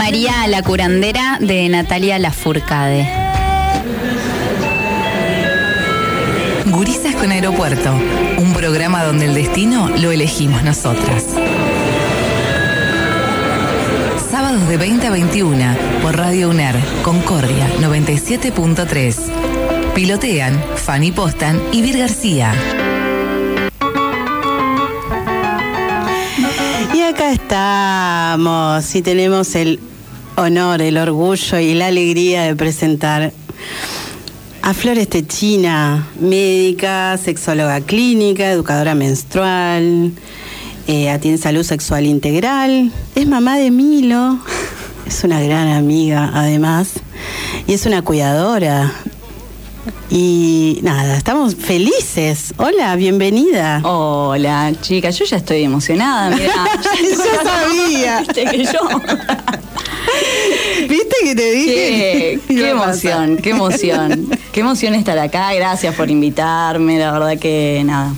María la curandera de Natalia Lafourcade. Gurisas con Aeropuerto, un programa donde el destino lo elegimos nosotras. Sábados de 20 a 21 por Radio UNER, Concordia 97.3. Pilotean Fanny Postan y Vir García. Y acá estamos y tenemos el honor, el orgullo y la alegría de presentar a Flores Techina, médica, sexóloga clínica, educadora menstrual, atiende salud sexual integral, es mamá de Milo, es una gran amiga además, y es una cuidadora. Y nada, estamos felices. Hola, bienvenida. Hola, chicas, yo ya estoy emocionada, mirá. Yo sabía. Viste que yo... ¿Viste que te dije? Qué emoción, qué emoción. Qué emoción estar acá, gracias por invitarme, la verdad que nada,